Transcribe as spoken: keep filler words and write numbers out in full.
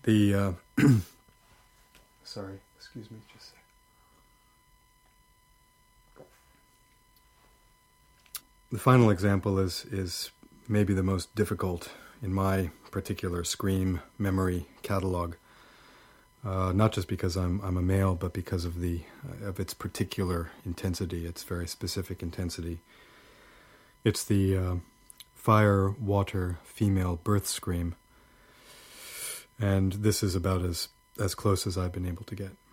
The uh, sorry, excuse me, just a sec. The final example is is maybe the most difficult in my particular Scream memory catalog. Uh, not just because I'm I'm a male, but because of the uh, of its particular intensity, its very specific intensity. It's the uh, fire, water, female birth scream, and this is about as as close as I've been able to get.